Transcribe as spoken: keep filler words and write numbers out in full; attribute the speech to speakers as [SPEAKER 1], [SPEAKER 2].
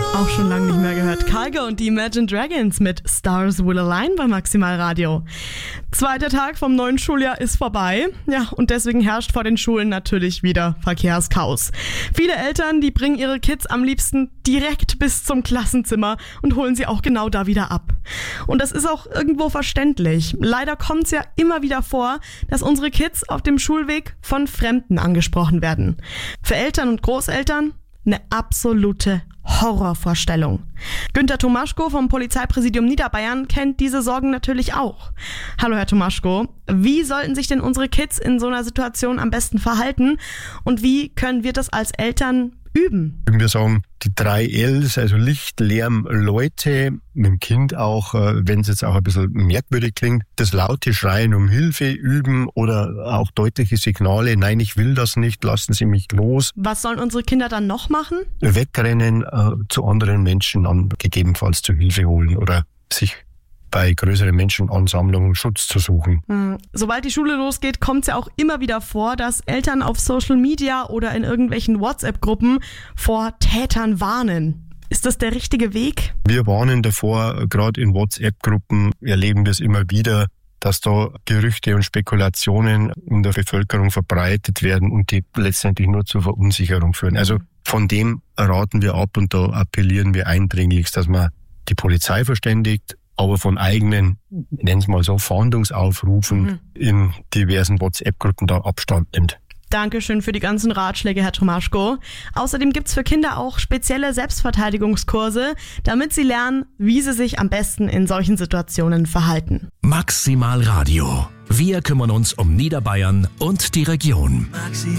[SPEAKER 1] Auch schon lange nicht mehr gehört. Kygo und die Imagine Dragons mit Stars Will Align bei Maximal Radio. Zweiter Tag vom neuen Schuljahr ist vorbei. Ja, und deswegen herrscht vor den Schulen natürlich wieder Verkehrschaos. Viele Eltern, die bringen ihre Kids am liebsten direkt bis zum Klassenzimmer und holen sie auch genau da wieder ab. Und das ist auch irgendwo verständlich. Leider kommt es ja immer wieder vor, dass unsere Kids auf dem Schulweg von Fremden angesprochen werden. Für Eltern und Großeltern eine absolute Horrorvorstellung. Günter Tomaschko vom Polizeipräsidium Niederbayern kennt diese Sorgen natürlich auch. Hallo Herr Tomaschko, wie sollten sich denn unsere Kids in so einer Situation am besten verhalten und wie können wir das als Eltern üben?
[SPEAKER 2] Wir sagen die drei L's, also Licht, Lärm, Leute, mit dem Kind auch, wenn es jetzt auch ein bisschen merkwürdig klingt, das laute Schreien um Hilfe üben oder auch deutliche Signale, nein, ich will das nicht, lassen Sie mich los.
[SPEAKER 1] Was sollen unsere Kinder dann noch machen?
[SPEAKER 2] Wegrennen, äh, zu anderen Menschen an, gegebenenfalls zu Hilfe holen oder sich bei größeren Menschenansammlungen Schutz zu suchen.
[SPEAKER 1] Hm. Sobald die Schule losgeht, kommt es ja auch immer wieder vor, dass Eltern auf Social Media oder in irgendwelchen WhatsApp-Gruppen vor Tätern warnen. Ist das der richtige Weg?
[SPEAKER 2] Wir warnen davor, gerade in WhatsApp-Gruppen erleben wir es immer wieder, dass da Gerüchte und Spekulationen in der Bevölkerung verbreitet werden und die letztendlich nur zur Verunsicherung führen. Also von dem raten wir ab und da appellieren wir eindringlichst, dass man die Polizei verständigt, aber von eigenen, nennen es mal so, Fahndungsaufrufen mhm. in diversen WhatsApp-Gruppen da Abstand nimmt.
[SPEAKER 1] Dankeschön für die ganzen Ratschläge, Herr Tomaschko. Außerdem gibt's für Kinder auch spezielle Selbstverteidigungskurse, damit sie lernen, wie sie sich am besten in solchen Situationen verhalten.
[SPEAKER 3] Maximal Radio. Wir kümmern uns um Niederbayern und die Region.